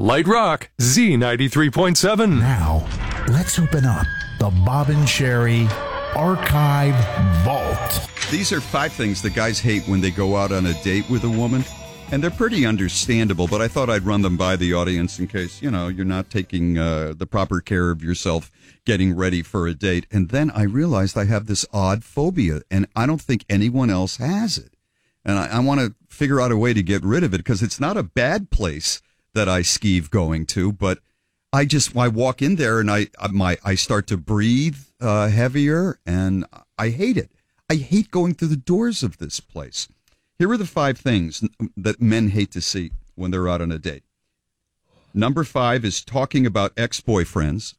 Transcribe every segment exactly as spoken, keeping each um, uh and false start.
Light Rock, Z ninety-three point seven. Now, let's open up the Bob and Sheri Archive Vault. These are five things that guys hate when they go out on a date with a woman. And they're pretty understandable, but I thought I'd run them by the audience in case, you know, you're not taking uh, the proper care of yourself getting ready for a date. And then I realized I have this odd phobia, and I don't think anyone else has it. And I, I want to figure out a way to get rid of it, because it's not a bad place that I skeeve going to, but I just, I walk in there and I, my, I start to breathe uh, heavier, and I hate it. I hate going through the doors of this place. Here are the five things that men hate to see when they're out on a date. Number five is talking about ex-boyfriends,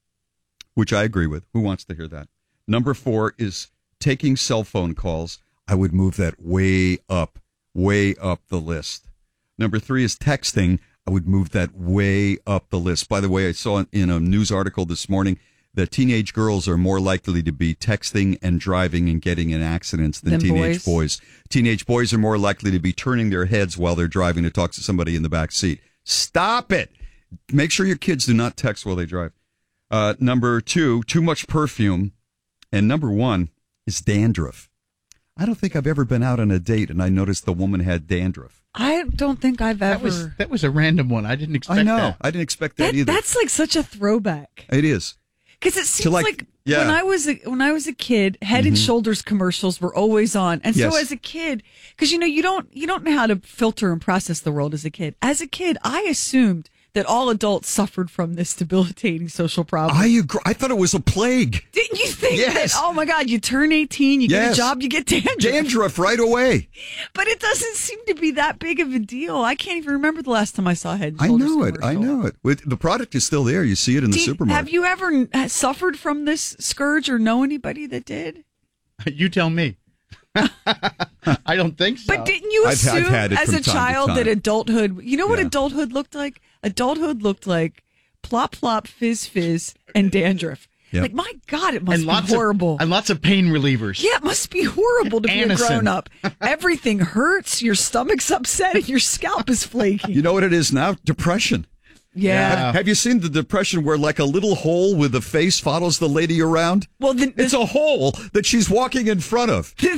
which I agree with. Who wants to hear that? Number four is taking cell phone calls. I would move that way up, way up the list. Number three is texting. I would move that way up the list. By the way, I saw in a news article this morning that teenage girls are more likely to be texting and driving and getting in accidents than, than teenage boys. boys. Teenage boys are more likely to be turning their heads while they're driving to talk to somebody in the back seat. Stop it. Make sure your kids do not text while they drive. Uh, number two, too much perfume. And number one is dandruff. I don't think I've ever been out on a date and I noticed the woman had dandruff. I don't think I've ever. That was, that was a random one. I didn't expect I know. that. I didn't expect that, that either. That's like such a throwback. It is. Because it seems like, like yeah. when I was a, when I was a kid, Head and Mm-hmm. Shoulders commercials were always on, and Yes. so as a kid, because you know you don't you don't know how to filter and process the world as a kid. As a kid, I assumed that all adults suffered from this debilitating social problem. I agree. I thought it was a plague. Didn't you think Yes. that? Oh my God! You turn eighteen, you Yes. get a job, you get dandruff. Dandruff right away. But it doesn't seem to be that big of a deal. I can't even remember the last time I saw Head and I Shoulders know it. I commercial. know it. With, the product is still there. You see it in the Do you- supermarket. Have you ever uh, suffered from this scourge or know anybody that did? You tell me. I don't think so. But didn't you I've- assume I've had it as from a time to child time. that adulthood, you know what Yeah. adulthood looked like? Adulthood looked like plop, plop, fizz, fizz, and dandruff. Yep. Like, my God, it must and lots be horrible. Of, and lots of pain relievers. Yeah, it must be horrible to be a Anacin. grown up. Everything hurts, your stomach's upset, and your scalp is flaky. You know what it is now? Depression. yeah. Have, have you seen the depression where like a little hole with a face follows the lady around? Well, then It's a hole that she's walking in front of.